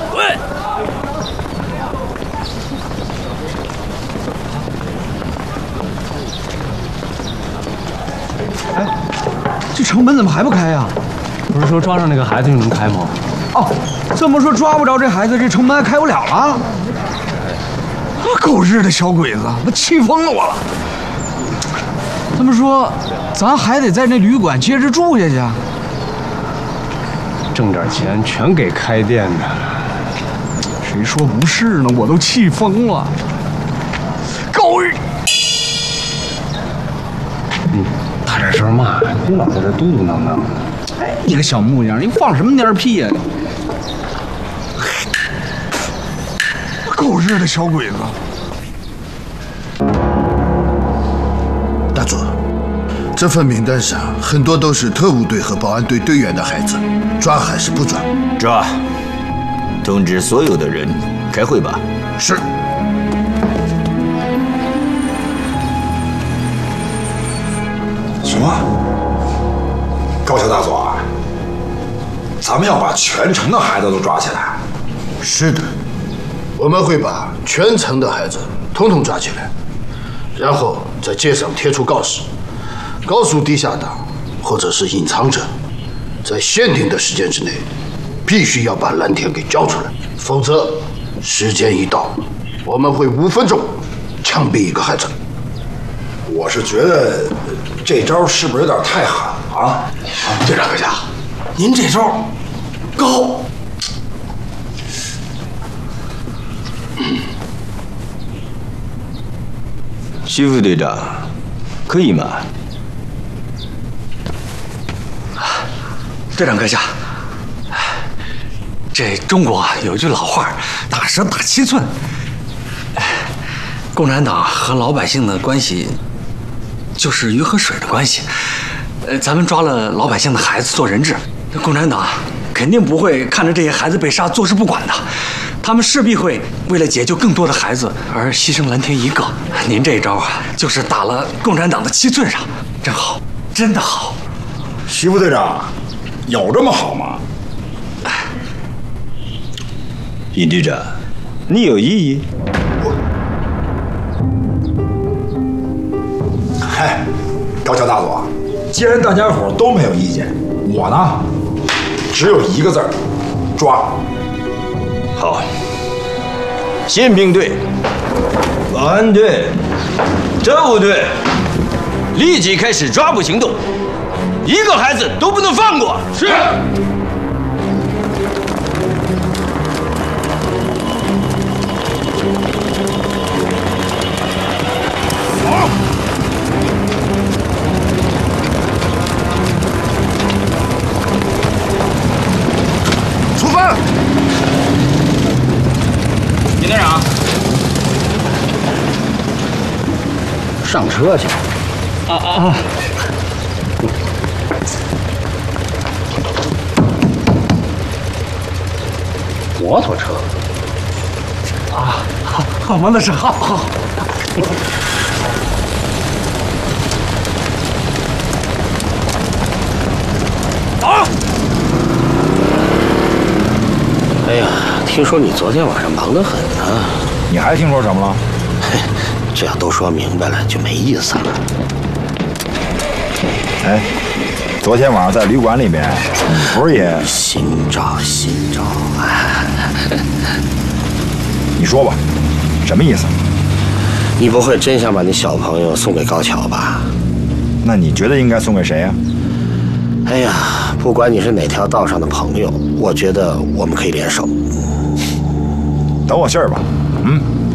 哎，这城门怎么还不开呀？ 不是说抓上那个孩子就能开吗？ 哦，这么说抓不着这孩子，这城门还开不了了？狗日的小鬼子，我气疯了我了！这么说，咱还得在那旅馆接着住下去。 挣点钱全给开店的， 谁说不是呢？我都气疯了！狗日！ 他这声嘛，别老在这嘟嘟囔囔的。 哎，你个小木匠，你放什么蔫屁呀？狗日的小鬼子！ 大佐，这份名单上很多都是特务队和保安队队员的孩子，抓还是不抓？ 抓！通知所有的人开会吧。 是。 什么？高桥大佐，咱们要把全城的孩子都抓起来？ 是的，我们会把全城的孩子统统抓起来，然后在街上贴出告示，告诉地下党或者是隐藏者，在限定的时间之内，必须要把蓝田给交出来，否则时间一到，我们会5分钟枪毙一个孩子。 我是觉得这招是不是有点太狠了啊？ 队长阁下，您这招高。 徐副队长，可以吗？ 队长阁下，这中国有一句老话，打蛇打7寸。共产党和老百姓的关系就是鱼和水的关系。咱们抓了老百姓的孩子做人质，共产党肯定不会看着这些孩子被杀坐视不管的，他们势必会为了解救更多的孩子而牺牲蓝田一个。您这一招啊，就是打了共产党的7寸上，真好，真的好。 徐副队长，有这么好吗？ 尹队长，你有异议？ 嗨，高桥大佐，既然大家伙都没有意见，我呢，只有一个字儿：抓。 好，宪兵队、保安队、特务队，立即开始抓捕行动，一个孩子都不能放过。是。 尹队长， 上车去。摩托车。 好，王大师，好。 哎呀，听说你昨天晚上忙得很呢。 你还听说什么了？ 嘿，这要都说明白了就没意思了。 哎，昨天晚上在旅馆里面，你不是也…… 新招。 你说吧，什么意思？ 你不会真想把你小朋友送给高桥吧？ 那你觉得应该送给谁呀？ 哎呀，不管你是哪条道上的朋友，我觉得我们可以联手。 等我信儿吧。